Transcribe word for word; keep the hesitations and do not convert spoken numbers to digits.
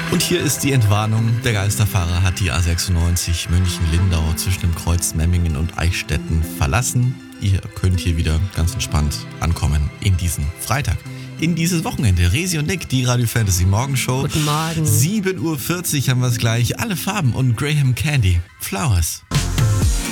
Und hier ist die Entwarnung. Der Geisterfahrer hat die A sechsundneunzig München-Lindau zwischen dem Kreuz Memmingen und Eichstätten verlassen. Ihr könnt hier wieder ganz entspannt ankommen in diesen Freitag. In dieses Wochenende. Resi und Nick, die Radio Fantasy Morgenshow. Guten Morgen. sieben Uhr vierzig haben wir es gleich. Alle Farben und Graham Candy. Flowers.